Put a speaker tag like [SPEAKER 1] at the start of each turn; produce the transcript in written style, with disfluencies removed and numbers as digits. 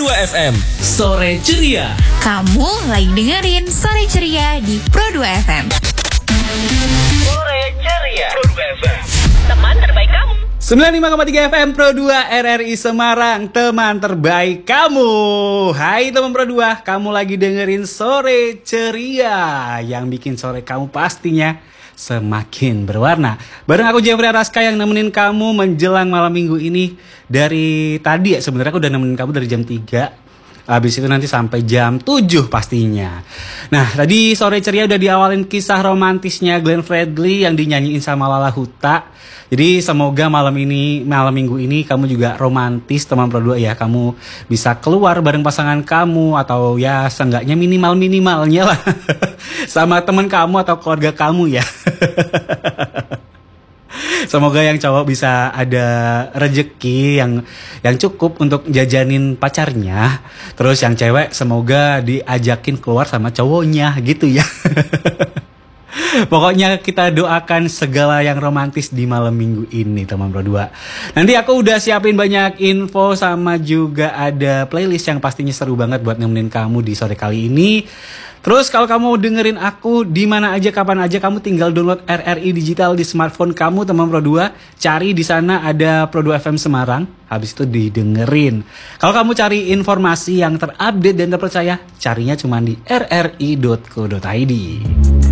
[SPEAKER 1] Pro2 FM, Sore Ceria.
[SPEAKER 2] Kamu lagi dengerin Sore Ceria di Pro2 FM.
[SPEAKER 3] Sore Ceria Pro2 FM, teman terbaik kamu.
[SPEAKER 4] 95,3 FM Pro2 RRI Semarang, teman terbaik kamu. Hai teman Pro2, kamu lagi dengerin Sore Ceria yang bikin sore kamu pastinya semakin berwarna. Bareng aku Jeffrey Araska yang nemenin kamu menjelang malam minggu ini. Dari tadi ya sebenarnya aku udah nemenin kamu dari jam 3. Habis itu nanti sampai jam 7 pastinya. Nah tadi Sore Ceria udah diawalin kisah romantisnya Glenn Fredly yang dinyanyiin sama Lala Huta. Jadi semoga malam minggu ini kamu juga romantis teman Pro2 ya. Kamu bisa keluar bareng pasangan kamu atau ya seenggaknya minimalnya lah sama teman kamu atau keluarga kamu ya. Semoga yang cowok bisa ada rejeki yang cukup untuk jajanin pacarnya. Terus yang cewek semoga diajakin keluar sama cowoknya gitu ya. Pokoknya kita doakan segala yang romantis di malam minggu ini teman Pro2. Nanti aku udah siapin banyak info sama juga ada playlist yang pastinya seru banget buat nemenin kamu di sore kali ini. Terus kalau kamu dengerin aku di mana aja kapan aja, kamu tinggal download RRI Digital di smartphone kamu teman Pro2. Cari di sana ada Pro2 FM Semarang. Habis itu didengerin. Kalau kamu cari informasi yang terupdate dan terpercaya, carinya cuma di rri.co.id.